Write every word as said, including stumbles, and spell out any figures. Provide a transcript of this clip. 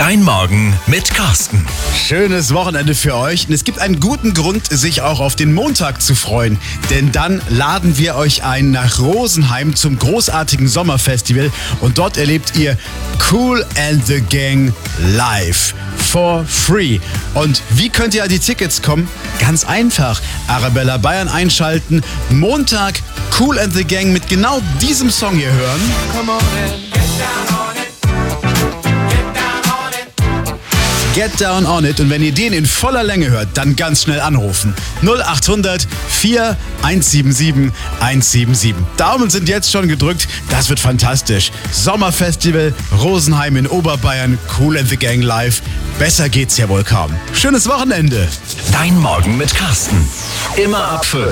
Dein Morgen mit Carsten. Schönes Wochenende für euch. Und es gibt einen guten Grund, sich auch auf den Montag zu freuen. Denn dann laden wir euch ein nach Rosenheim zum großartigen Sommerfestival. Und dort erlebt ihr Kool and the Gang live. For free. Und wie könnt ihr an die Tickets kommen? Ganz einfach. Arabella Bayern einschalten. Montag Kool and the Gang mit genau diesem Song hier hören. Come on and get down on it. Get Down On It. Und wenn ihr den in voller Länge hört, dann ganz schnell anrufen. null acht hundert vier eins sieben sieben eins sieben sieben. Daumen sind jetzt schon gedrückt. Das wird fantastisch. Sommerfestival, Rosenheim in Oberbayern, Kool and the Gang live. Besser geht's ja wohl kaum. Schönes Wochenende. Dein Morgen mit Carsten. Immer ab fünf.